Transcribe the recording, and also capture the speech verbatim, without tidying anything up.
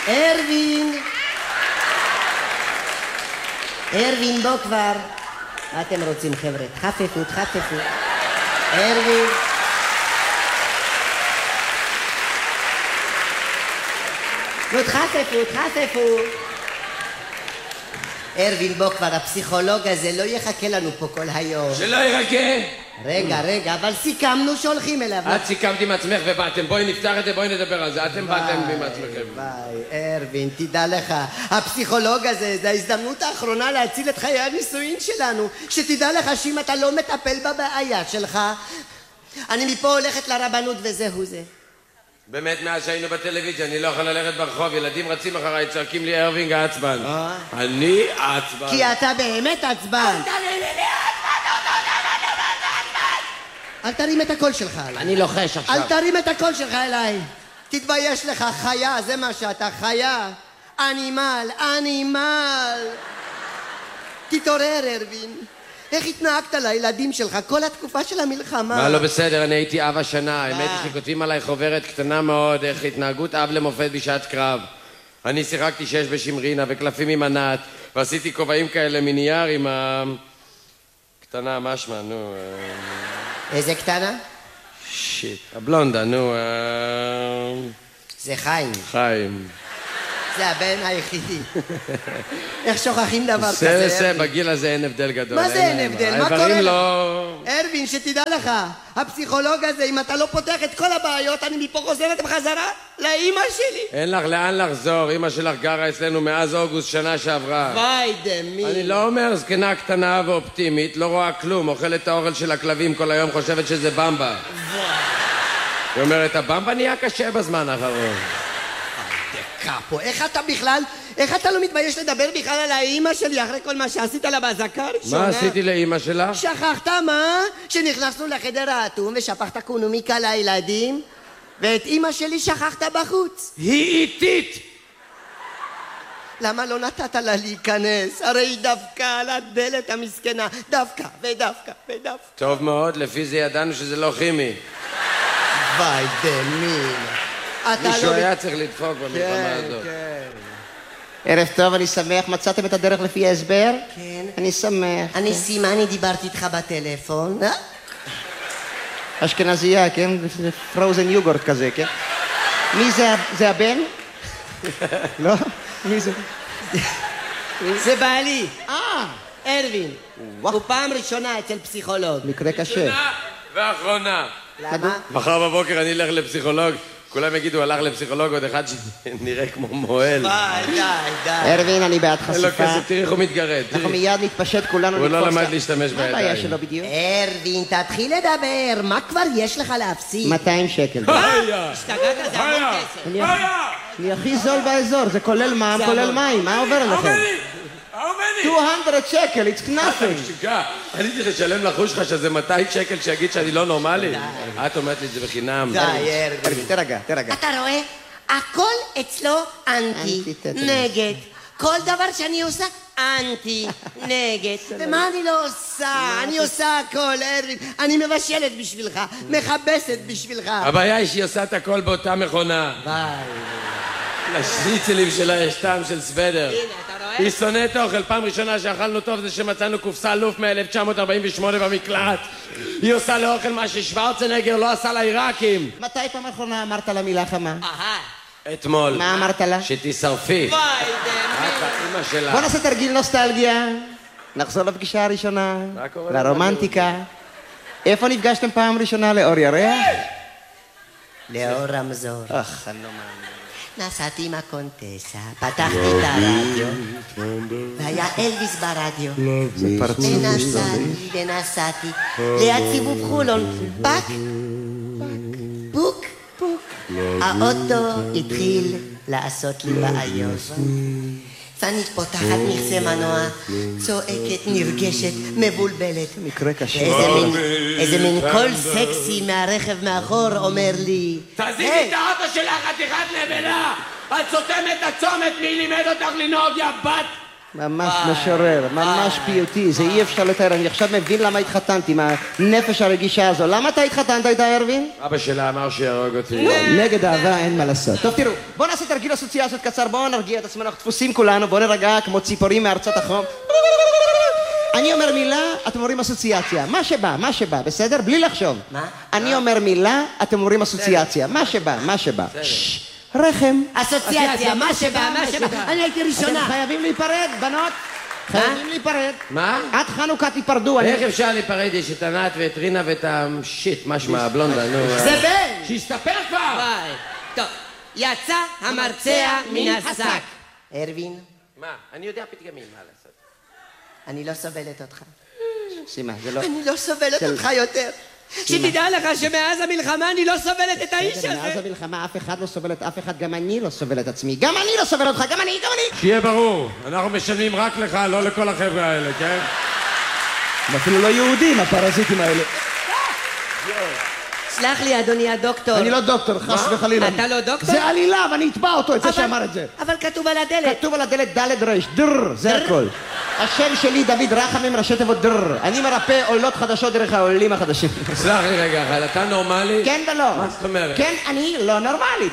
ארווין! ארווין, בוא כבר. מה אתם רוצים, חבר'ה? תחפפו, תחפפו. ארווין. נו, תחפפו, תחפפו. ארווין, בוא כבר, הפסיכולוג הזה לא יחכה לנו פה כל היום. שלא יחכה. רגע, רגע, אבל סיכמנו שהולכים אליו. את סיכמת עם עצמך ובאתם, בואי נפתח את זה, בואי נדבר על זה. אתם באתם עם עצמכם. ביי, ארווין, תדע לך, הפסיכולוג הזה, זה ההזדמנות האחרונה להציל את חיי הנישואין שלנו. שתדע לך שאם אתה לא מטפל בבעיה שלך, אני מפה הולכת לרבנות וזהו זה. באמת, מאז שהיינו בטלוויזיה, אני לא יכול ללכת ברחוב, ילדים רצים אחריי, צועקים לי ארווינג העצבן. אני עצבן. כי אתה באמת עצבן. אל תרים את הקול שלך עליי. אני לוחש עכשיו. אל תרים את הקול שלך אליי. תתבייש לך, חיה, זה מה שאתה, חיה. אנימל, אנימל. תתעורר, ארווין. איך התנהגת לילדים שלך כל התקופה של המלחמה? מה לא בסדר, אני הייתי אב השנה. האמת היא שכותבים עליי חוברת קטנה מאוד, איך התנהגות אב למופת בשעת קרב. אני שיחקתי שש בשמרינה וקלפים עם ענת, ועשיתי כובעים כאלה מנייר עם ה... קטנה, משמע, נו... איזה קטנה? שיט, הבלונדה, נו... זה חיים. חיים. זה הבן היחידי. איך שוכחים דבר כזה, זה, זה, ארווין? בגיל הזה אין הבדל גדול. מה זה אין הבדל? מה קורה? האיברים לא... ארווין, שתדע לך, הפסיכולוג הזה, אם אתה לא פותח את כל הבעיות, אני מפה חוזרת בחזרה לאמא שלי. אין לך לאן לחזור, אמא שלך גרה אצלנו מאז אוגוסט שנה שעברה. וואי דמי. אני לא אומר זקנה קטנה ואופטימית, לא רואה כלום, אוכלת את האוכל של הכלבים כל היום, חושבת שזה במבה. היא אומרת, הבמבה נהיה קשה בזמן האחרון. קאפו, איך אתה בכלל, איך אתה לא מתבייש לדבר בכלל על האמא שלי אחרי כל מה שעשית לה בהזעקה הראשונה? מה עשיתי לאמא שלה? שכחת מה? שנכנסנו לחדר האטום ושפכת קונומיקה לילדים ואת אמא שלי שכחת בחוץ. היא איטית! למה לא נתת לה להיכנס? הרי היא דווקא על הדלת המסכנה, דווקא ודווקא ודווקא. טוב מאוד, לפי זה ידענו שזה לא כימי. וואי דמין. מישהו היה צריך לדפוק במלחמה הזאת. ערב טוב, אני שמח. מצאתם את הדרך לפי ההסבר? כן. אני שמח. אני סימה, אני דיברתי איתך בטלפון. אשכנזייה, כן? פרוזן יוגורט כזה, כן? מי זה? זה הבן? לא? מי זה? זה בעלי. אה! ארווין. הוא פעם ראשונה אצל פסיכולוג. מקרה קשה. ראשונה ואחרונה. למה? מחר בבוקר אני אלך לפסיכולוג, כולם יגידו, הלך לפסיכולוג עוד אחד שנראה כמו מועל. די, די, די. ארווין, אני בעד אין לו חשיפה. כסף, תראי איך הוא מתגרד. אנחנו מיד נתפשט כולנו. הוא לא נתפוס למד את ה- להשתמש מה הבעיה בידיים. שלו בדיוק? ארווין, תתחיל לדבר. מה כבר יש לך להפסיד? מאתיים שקל. היה! השתגעת, זה המון כסף. אני אני הכי זול באזור, זה כולל מע"מ, זה כולל המון. מים, מה עובר עליכם? מאתיים שקל, it's nothing. שיקה, אני צריך לשלם לחוש לך שזה מאתיים שקל שיגיד שאני לא נורמלי? את אומרת לי את זה בחינם. די, ארווין. תרגע, תרגע. אתה רואה? הכל אצלו אנטי, אנטי, תתן. נגד. כל דבר שאני עושה, אנטי, נגד. ומה אני לא עושה? אני עושה הכל, ארווין. אני מבשלת בשבילך, מכבסת בשבילך. הבעיה היא שהיא עושה את הכל באותה מכונה. ביי. לשניצלים שלה יש טעם של סוודר. הנה, אתה רואה? היא שונאת אוכל, פעם ראשונה שאכלנו טוב זה שמצאנו קופסה לוף מ-אלף תשע מאות ארבעים ושמונה במקלט. היא עושה לאוכל מה ששוורצנגר לא עשה לעיראקים. מתי פעם אחרונה אמרת לה מילה חמה? אהה. אתמול. מה אמרת לה? שתשרפי. וואי, את דמי. האמא שלה. בוא נעשה תרגיל נוסטלגיה. נחזור לפגישה הראשונה. מה קורה? לרומנטיקה. איפה נפגשתם פעם ראשונה? לאור ירח? לאור רמזור. אך, אני לא מאמין. נסעתי עם הקונטסה, פתחתי את הרדיו, והיה אלוויס ברדיו. זה פרצוף ונסעתי, ונסעתי, ליד סיבוב חולון, פק, פוק, פוק. האוטו התחיל לעשות לי בעיות. ואני פותחת מכסה מנוע, צועקת, נרגשת, מבולבלת. מקרה קשה. ואיזה מין, איזה מין קול סקסי מהרכב מאחור אומר לי, תזיזי את האוטו שלך, חתיכת נבלה! את סותמת הצומת, מי לימד אותך לנהוג, יא בת ממש משורר, ממש פיוטי, זה אי אפשר לתאר, אני עכשיו מבין למה התחתנתי עם הנפש הרגישה הזו. למה אתה התחתנת איתה, ארווין? אבא שלה אמר שיהרוג אותי. נגד אהבה אין מה לעשות. טוב, תראו, בואו נעשה תרגיל אסוציאציות קצר, בואו נרגיע את עצמנו, אנחנו דפוסים כולנו, בואו נרגע כמו ציפורים מארצות החום. אני אומר מילה, אתם אומרים אסוציאציה. מה שבא, מה שבא, בסדר? בלי לחשוב. מה? אני אומר מילה, אתם אומרים אסוציאציה. מה שבא, מה שבא. רחם. אסוציאציה, מה שבא, מה שבא. אני הייתי אתם ראשונה. חייבים להיפרד, בנות. חייבים להיפרד. מה? עד חנוכה תיפרדו. איך אפשר להיפרד? יש את ענת ואת רינה ואת השיט, מה שמה, הבלונדה, נו. זה בן! שיסתפר כבר! וואי. טוב, יצא המרצע מן השק. ארווין, מה? אני יודע פתגמים, מה לעשות? אני לא סובלת אותך. שימה, זה לא... אני לא סובלת של- אותך יותר. שתדע לך שמאז המלחמה אני לא סובלת את האיש בסדר, מאז הזה. המלחמה אף אחד לא סובל את אף אחד, גם אני לא סובל את עצמי. גם אני לא סובל אותך, גם אני, גם אני. שיהיה ברור, אנחנו משלמים רק לך, לא לכל החבר'ה האלה, כן? הם אפילו לא יהודים, הפרזיטים האלה. סלח לי, אדוני הדוקטור. אני לא דוקטור, חס וחלילה. אתה לא דוקטור? זה עלילה, ואני אתבע אותו, את זה אבל- שאמר את זה. אבל כתוב על הדלת. כתוב על הדלת ד' ר', דר, זה הכל. השם שלי דוד רחמים, ראשי תיבות דר. אני מרפא עולות חדשות דרך העולים החדשים. סלח לי רגע, אבל אתה נורמלי? כן ולא. מה זאת אומרת? כן, אני לא נורמלית.